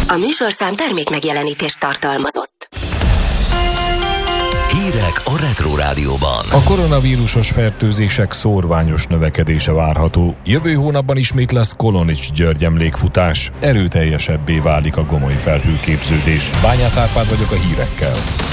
A műsorszám termék megjelenítést tartalmazott. Hírek a Retro Rádióban. A koronavírusos fertőzések szórványos növekedése várható. Jövő hónapban ismét lesz Kolonics-György emlékfutás. Erőteljesebbé válik a gomoly felhőképződés. Bányász Árpád vagyok a hírekkel.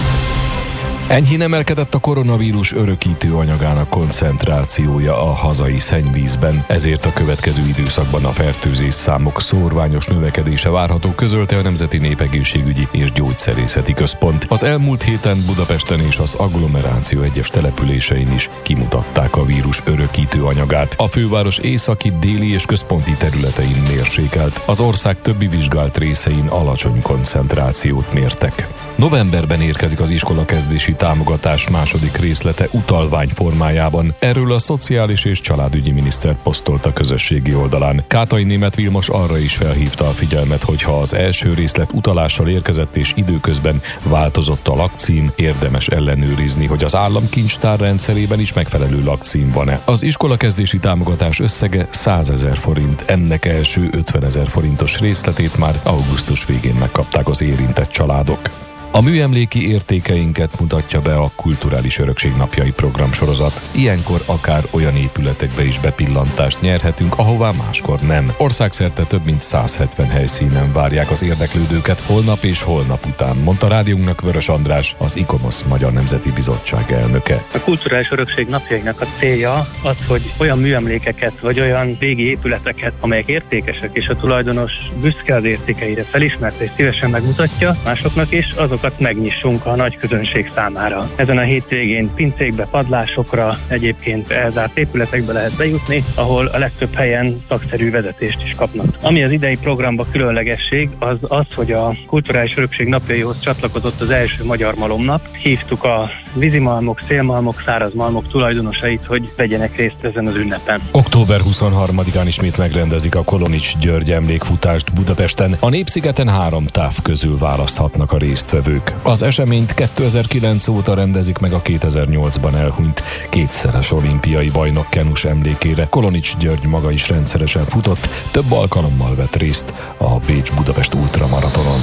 Enyhén emelkedett a koronavírus örökítő anyagának koncentrációja a hazai szennyvízben, ezért a következő időszakban a fertőzés számok szórványos növekedése várható, közölte a Nemzeti Népegészségügyi és Gyógyszerészeti Központ. Az elmúlt héten Budapesten és az agglomeráció egyes településein is kimutatták a vírus örökítő anyagát. A főváros északi, déli és központi területein mérsékelt, az ország többi vizsgált részein alacsony koncentrációt mértek. Novemberben érkezik az iskolakezdési támogatás második részlete utalvány formájában. Erről a Szociális és Családügyi Miniszter posztolt a közösségi oldalán. Kátai Németh Vilmos arra is felhívta a figyelmet, hogy ha az első részlet utalással érkezett és időközben változott a lakcím, érdemes ellenőrizni, hogy az államkincstár rendszerében is megfelelő lakcím van-e. Az iskolakezdési támogatás összege 100 000 forint. Ennek első 50 000 forintos részletét már augusztus végén megkapták az érintett családok. A műemléki értékeinket mutatja be a Kulturális Örökség Napjai programsorozat. Ilyenkor akár olyan épületekbe is bepillantást nyerhetünk, ahová máskor nem. Országszerte több mint 170 helyszínen várják az érdeklődőket holnap és holnap után, mondta rádiónknak Vörös András, az ICOMOS Magyar Nemzeti Bizottság elnöke. A Kulturális Örökség Napjainak a célja az, hogy olyan műemlékeket vagy olyan régi épületeket, amelyek értékesek és a tulajdonos büszke az értékeire, felismerte és szívesen megmutatja másoknak is, azok megnyissunk a nagy közönség számára. Ezen a hétvégén pincékbe, padlásokra, egyébként elzárt épületekbe lehet bejutni, ahol a legtöbb helyen szakszerű vezetést is kapnak. Ami az idei programban különlegesség, az, hogy a Kulturális Örökség Napjaihoz csatlakozott az első magyar malomnap. Hívtuk a vízimalmok, szélmalmok, szárazmalmok tulajdonosait, hogy vegyenek részt ezen az ünnepen. Október 23-án ismét megrendezik a Kolonics-György emlékfutást Budapesten. A Népszigeten 3 táv közül választhatnak a résztvevők. Az eseményt 2009 óta rendezik meg a 2008-ban elhunyt kétszeres olimpiai bajnok kenus emlékére. Kolonics György maga is rendszeresen futott, több alkalommal vett részt a Bécs-Budapest ultramaratonon.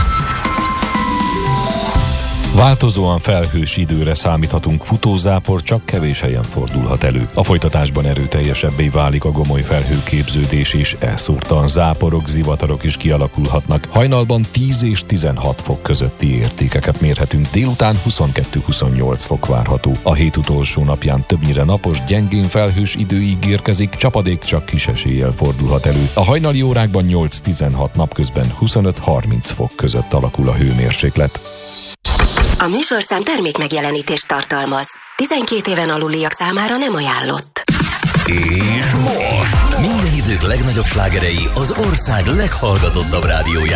Változóan felhős időre számíthatunk, futózápor csak kevés helyen fordulhat elő. A folytatásban erőteljesebbé válik a gomoly felhőképződés, és elszórtan záporok, zivatarok is kialakulhatnak. Hajnalban 10 és 16 fok közötti értékeket mérhetünk, délután 22-28 fok várható. A hét utolsó napján többnyire napos, gyengén felhős idő ígérkezik, csapadék csak kis eséllyel fordulhat elő. A hajnali órákban 8-16, napközben 25-30 fok között alakul a hőmérséklet. A műsorszám termék megjelenítést tartalmaz. 12 éven aluliak számára nem ajánlott. És most minden idők legnagyobb slágerei az ország leghallgatottabb rádiójában.